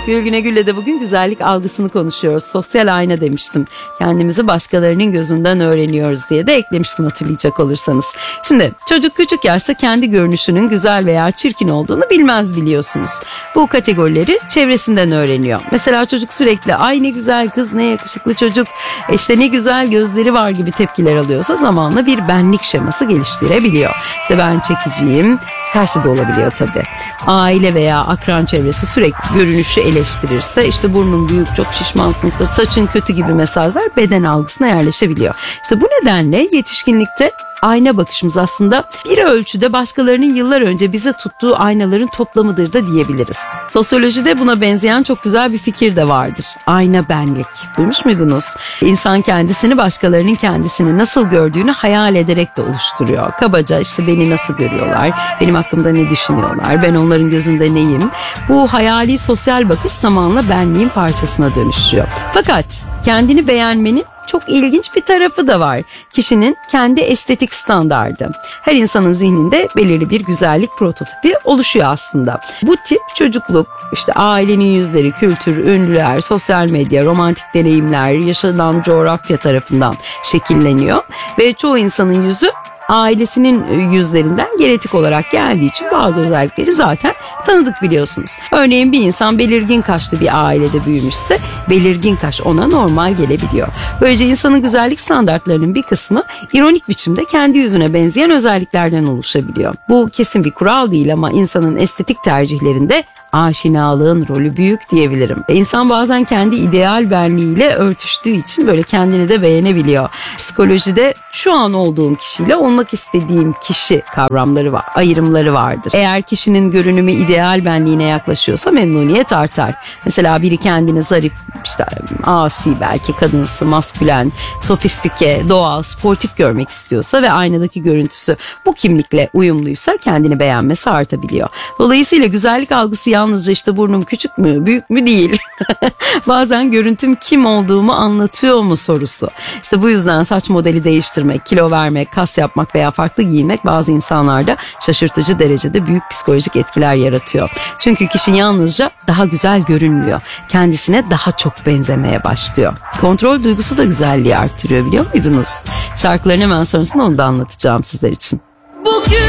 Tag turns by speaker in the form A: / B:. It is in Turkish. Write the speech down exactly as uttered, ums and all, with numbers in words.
A: Gül Güne Gül'le de bugün güzellik algısını konuşuyoruz. Sosyal ayna demiştim. Kendimizi başkalarının gözünden öğreniyoruz diye de eklemiştim hatırlayacak olursanız. Şimdi çocuk küçük yaşta kendi görünüşünün güzel veya çirkin olduğunu bilmez biliyorsunuz. Bu kategorileri çevresinden öğreniyor. Mesela çocuk sürekli ay ne güzel kız, ne yakışıklı çocuk, işte ne güzel gözleri var gibi tepkiler alıyorsa zamanla bir benlik şeması geliştirebiliyor. İşte ben çekiciyim. Tersi de olabiliyor tabii. Aile veya akran çevresi sürekli görünüşü eleştirirse, işte burnun büyük, çok şişmansın, saçın kötü gibi mesajlar beden algısına yerleşebiliyor. İşte bu nedenle yetişkinlikte ayna bakışımız aslında bir ölçüde başkalarının yıllar önce bize tuttuğu aynaların toplamıdır da diyebiliriz. Sosyolojide buna benzeyen çok güzel bir fikir de vardır. Ayna benlik. Duymuş muydunuz? İnsan kendisini başkalarının kendisini nasıl gördüğünü hayal ederek de oluşturuyor. Kabaca işte beni nasıl görüyorlar, benim hakkımda ne düşünüyorlar, ben onların gözünde neyim? Bu hayali sosyal bakış zamanla benliğin parçasına dönüşüyor. Fakat kendini beğenmenin çok ilginç bir tarafı da var. Kişinin kendi estetik standardı. Her insanın zihninde belirli bir güzellik prototipi oluşuyor aslında. Bu tip çocukluk, işte ailenin yüzleri, kültür, ünlüler, sosyal medya, romantik deneyimler, yaşanan coğrafya tarafından şekilleniyor. Ve çoğu insanın yüzü ailesinin yüzlerinden genetik olarak geldiği için bazı özellikleri zaten tanıdık biliyorsunuz. Örneğin bir insan belirgin kaşlı bir ailede büyümüşse belirgin kaş ona normal gelebiliyor. Böylece insanın güzellik standartlarının bir kısmı ironik biçimde kendi yüzüne benzeyen özelliklerden oluşabiliyor. Bu kesin bir kural değil ama insanın estetik tercihlerinde aşinalığın rolü büyük diyebilirim. İnsan bazen kendi ideal benliğiyle örtüştüğü için böyle kendini de beğenebiliyor. Psikolojide şu an olduğum kişiyle olmak istediğim kişi kavramları var, ayrımları vardır. Eğer kişinin görünümü ideal benliğine yaklaşıyorsa memnuniyet artar. Mesela biri kendini zarif, işte asi, belki kadınsı, maskülen, sofistike, doğal, sportif görmek istiyorsa ve aynadaki görüntüsü bu kimlikle uyumluysa kendini beğenmesi artabiliyor. Dolayısıyla güzellik algısı yalnızca işte burnum küçük mü, büyük mü değil. Bazen görüntüm kim olduğumu anlatıyor mu sorusu. İşte bu yüzden saç modeli değiştirmek, kilo vermek, kas yapmak veya farklı giyinmek bazı insanlarda şaşırtıcı derecede büyük psikolojik etkiler yaratıyor. Çünkü kişi yalnızca daha güzel görünmüyor. Kendisine daha çok benzemeye başlıyor. Kontrol duygusu da güzelliği arttırıyor, biliyor muydunuz? Şarkıların hemen sonrasında onu da anlatacağım sizler için.
B: Bugün